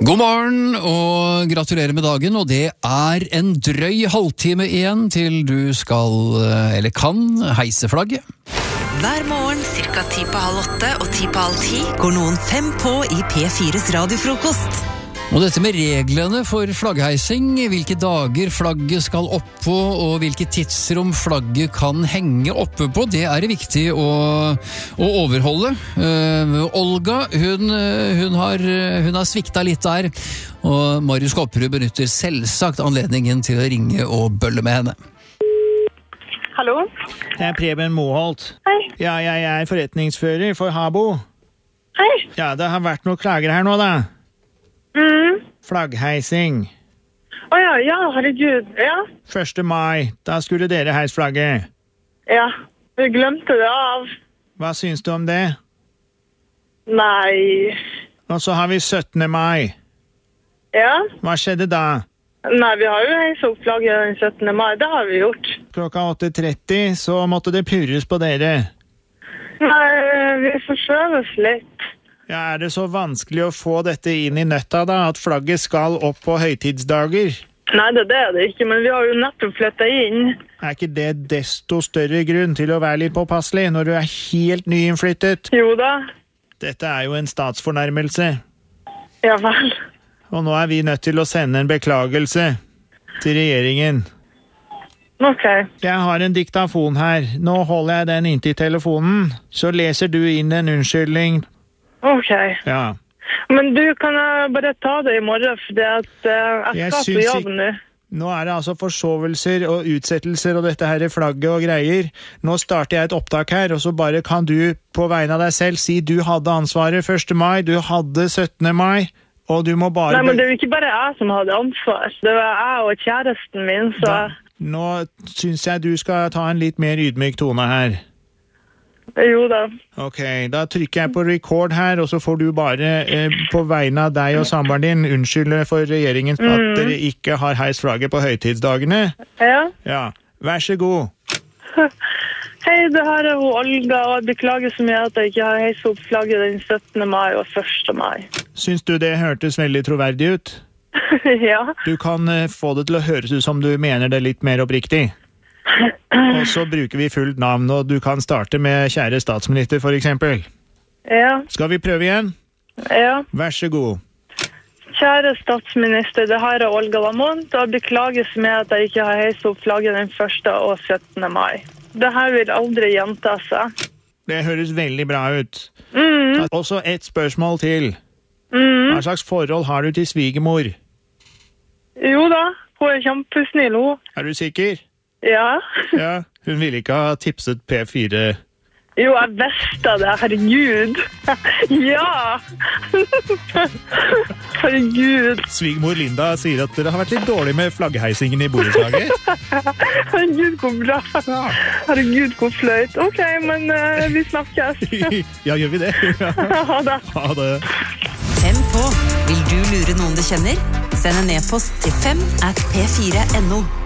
God morgen og gratulerer med dagen, og det en drøy halvtime igjen til du skal, eller kan, heise flagget. Hver morgen, cirka 7:30 og 7:30, går noen 5 på i P4s radiofrokost. Og dette med reglene for flaggheising, hvilke dager flagget skal opp på, og hvilke tidsrom flagget kan henge oppe på, det det viktig å overholde. Olga, hun har sviktet litt der, og Marius Kopperud benytter selvsagt anledningen til å ringe og bølle med henne. Hallo? Det Preben Moholt. Hei. Ja, jeg forretningsfører for Habo. Hei. Ja, det har vært noen klager her nå, da. Flaggheising. Ja, herregud, ja. 1. mai, da skulle dere heise flagget. Ja, vi glemte det av. Hva syns du om det? Nei. Og så har vi 17. mai. Ja? Hva skjedde da? Nei, vi har jo heist opp flagget den 17. mai, det har vi gjort. Klokka 8:30 så måtte det purres på dere. Nei, vi forskjøves litt. Ja, det så vanskelig å få dette inn i nøtta da, at flagget skal opp på høytidsdager? Nei, det det ikke, men vi har jo nettopp flyttet inn. Ikke det desto større grunn til å være litt påpasselig når du helt nyinnflyttet? Jo da. Dette jo en statsfornærmelse. Ja vel. Og nå vi nødt til å sende en beklagelse til regjeringen. Ok. Jeg har en diktafon her. Nå holder jeg den inntil telefonen. Så leser du inn en unnskyldning. Ok. Ja. Men du, kan jeg bare ta det i morgen, for jeg skal på jobb nå. Nå det altså forsovelser og utsettelser og dette her flagget og greier. Nå starter jeg et opptak her, og så bare kan du på vegne av deg selv si du hadde ansvaret 1. mai, du hadde 17. mai, og du må bare... Nei, men det jo ikke bare jeg som hadde ansvar. Det var jeg og kjæresten min, så... Nå synes jeg du skal ta en litt mer ydmyk tone her. Jo da. Ok, da trykker jeg på record her, og så får du bare på vegne av deg og samboeren din unnskylde for regjeringen at dere ikke har heist flagget på høytidsdagene. Ja. Ja, vær så god. Hei, det her hun Olga, og jeg beklager så mye at jeg ikke har heist opp flagget den 17. mai og 1. mai. Syns du det hørtes veldig troverdig ut? Ja. Du kan få det til å høres ut som du mener det litt mer oppriktig. Og så bruker vi fullt navn, og du kan starte med kjære statsminister for eksempel. Ja. Skal vi prøve igjen? Ja. Vær så god. Kjære statsminister, det her Olga Lamont, og beklager så mye at jeg ikke har heist opp flagget den 1. og 17. mai. Det her vil aldri gjenta seg. Det høres veldig bra ut. Og så et spørsmål til. Hva slags forhold har du til svigermor? Jo da, hun kjempesnill, hun. Du sikker? Ja. Ja, hun ville ikke ha tipset P4. Jo, jeg visste det, herregud. Ja! Herregud. Svigermor Linda sier at dere har vært litt dårlig med flaggheisingen i borettslaget. Herregud, hvor bra. Herregud, hvor fløyt. Ok, men vi snakkes. Ja, gjør vi det? Ha det. Ha det. 5 på. Vil du lure noen du kjenner? Send en e-post til 5@p4.no.